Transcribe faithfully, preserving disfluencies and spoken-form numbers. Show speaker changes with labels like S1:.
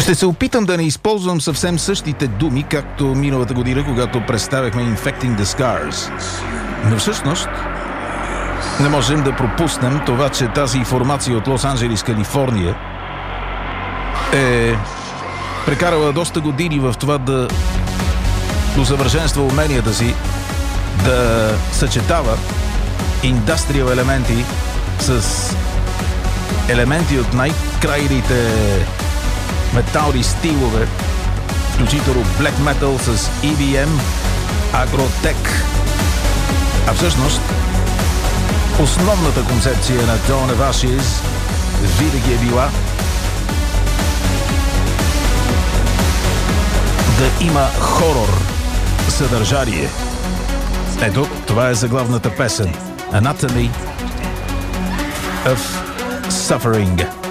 S1: Ще се опитам да не използвам съвсем същите думи, както миналата година, когато представяхме Infecting the Scars. Но всъщност не можем да пропуснем това, че тази формация от Лос-Анджелис, Калифорния е прекарала доста години в това да усъвършенства уменията си да съчетава индастриал елементи с елементи от най-крайните метални стилове, включително Black Metal с И Ди Ем, Агротек. А всъщност основната концепция на Dawn of Ashes винаги е била да има хорор съдържание. Ето, това е заглавната песен. Anatomy of Suffering.